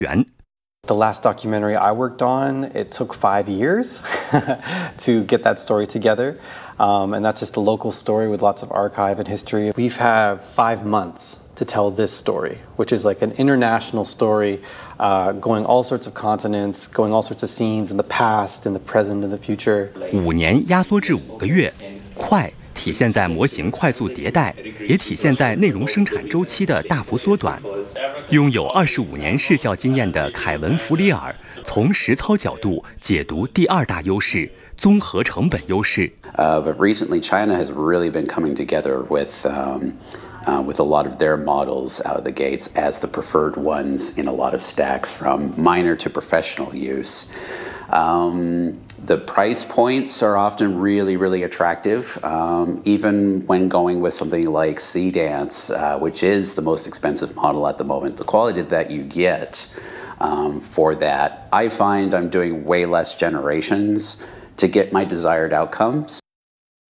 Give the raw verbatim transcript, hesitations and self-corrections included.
源。 The last documentary I worked on, it took five years to get that story together. Um, and that's just a local story with lots of archive and history. We've had five months to tell this story, which is like an international story, uh, going all sorts of continents, going all sorts of scenes in the past, in the present, in the future. 五年压缩至五个月，快体现在模型快速迭代，也体现在内容生产周期的大幅缩短。拥有二十五年视效经验的凯文·弗里尔从实操角度解读第二大优势——综合成本优势。 Uh, but recently, China has really been coming together with um, uh, with a lot of their models out of the gates as the preferred ones in a lot of stacks, from minor to professional use. Um, the price points are often really, really attractive, um, even when going with something like Seedance, uh, which is the most expensive model at the moment. The quality that you get um, for that, I find I'm doing way less generations to get my desired outcomes.